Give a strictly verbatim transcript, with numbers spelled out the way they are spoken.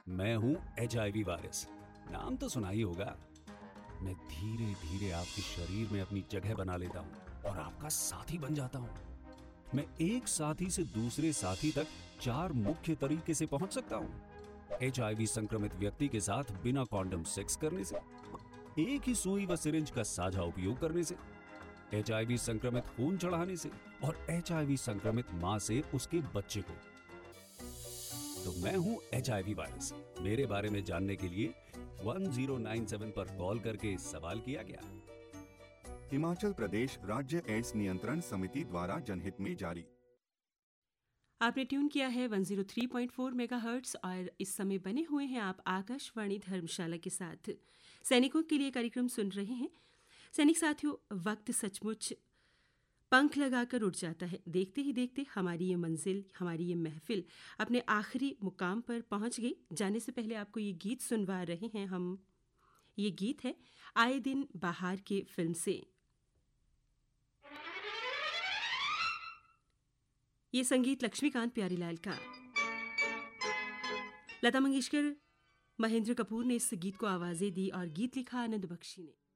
मैं हूं HIV virus, नाम तो सुना ही होगा। मैं धीरे धीरे आपके शरीर में अपनी जगह बना लेता हूं और आपका साथी बन जाता हूं। मैं एक साथी से दूसरे साथी तक चार मुख्य तरीके से पहुंच सकता हूं। एचआईवी संक्रमित व्यक्ति के साथ बिना कॉन्डम सेक्स करने से, एक ही सुई व सिरिंज का साझा उपयोग करने से, एचआईवी संक्रमित खून चढ़ाने से और एचआईवी संक्रमित मां से उसके बच्चे को। तो मैं हूं एचआईवी वायरस। मेरे बारे में जानने के लिए एक ज़ीरो नौ सात पर कॉल करके सवाल किया गया। हिमाचल प्रदेश राज्य एड्स नियंत्रण समिति द्वारा जनहित में जारी। आपने ट्यून किया है एक सौ तीन पॉइंट चार मेगाहर्ट्ज और इस समय बने हुए हैं आप आकाशवाणी धर्मशाला के साथ। सैनिकों के लिए कार्यक्रम सुन रहे हैं। सैनिक साथियों, वक्त सचमुच पंख लगाकर उड़ जाता है। देखते ही देखते हमारी ये मंजिल, हमारी ये महफिल अपने आखिरी मुकाम पर पहुंच गई। जाने से पहले आपको ये गीत सुनवा रहे हैं हम। ये गीत है आए दिन बाहर के फिल्म से। ये संगीत लक्ष्मीकांत प्यारीलाल का। लता मंगेशकर, महेंद्र कपूर ने इस गीत को आवाजें दी और गीत लिखा आनंद बख्शी ने।